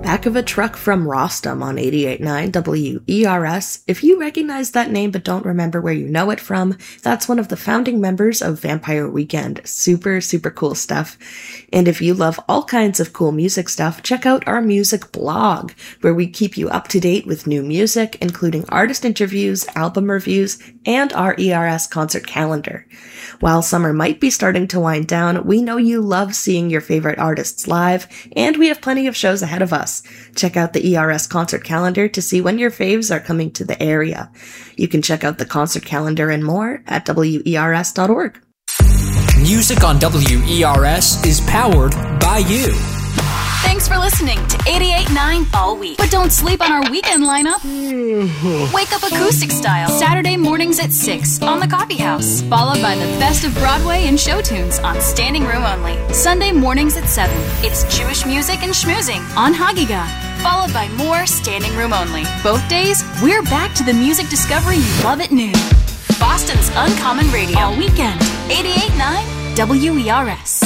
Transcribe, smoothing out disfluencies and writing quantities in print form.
Back of a Truck from Rostam on 88.9 WERS. If you recognize that name but don't remember where you know it from, that's one of the founding members of Vampire Weekend. Super, super cool stuff. And if you love all kinds of cool music stuff, check out our music blog, where we keep you up to date with new music, including artist interviews, album reviews, and our ERS concert calendar. While summer might be starting to wind down, we know you love seeing your favorite artists live, and we have plenty of shows ahead of us. Check out the ERS concert calendar to see when your faves are coming to the area. You can check out the concert calendar and more at WERS.org. Music on WERS is powered by you. Thanks for listening to 88.9 all week. But don't sleep on our weekend lineup. Wake up acoustic style, Saturday mornings at 6 on the Coffee House, followed by the best of Broadway and show tunes on Standing Room Only. Sunday mornings at 7, it's Jewish music and schmoozing on Hagiga, followed by more Standing Room Only. Both days, we're back to the music discovery you love at noon. Boston's Uncommon Radio all weekend. 88.9 WERS.